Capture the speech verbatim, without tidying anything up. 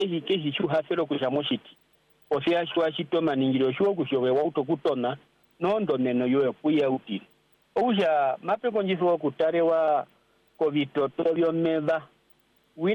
ehi kehi chu hafero kushamoshiti ofia shwa shitoma ningiro shwo kushowe wa utokutona nondo neno yo kuya uti oja mape konjiso kutarewa kovitoto byomeva